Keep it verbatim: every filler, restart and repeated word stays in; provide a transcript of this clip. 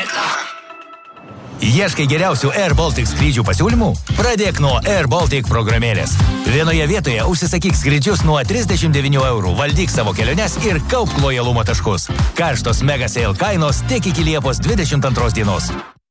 Reklama. Ieškai geriausių Air Baltic skrydžių pasiūlymų? Pradėk nuo Air Baltic programėlės. Vienoje vietoje užsisakyk skrydžius nuo trisdešimt devynių eurų, valdyk savo keliones ir kaupk lojalumo taškus. Karštos mega sale kainos tik iki Liepos dvidešimt antros dienos.